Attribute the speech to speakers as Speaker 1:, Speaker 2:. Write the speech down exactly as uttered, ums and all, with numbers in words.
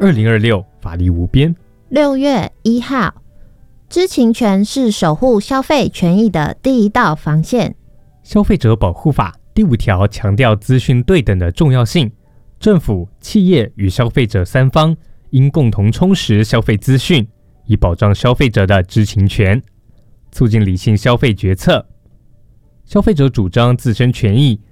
Speaker 1: 二零二六法律无边。
Speaker 2: 六月一号，知情权是守护消费权益的第一道防线。
Speaker 1: 消费者保护法第五条强调资讯对等的重要性，政府、企业与消费者三方应共同充实消费资讯，以保障消费者的知情权，促进理性消费决策。消费者主张自身权益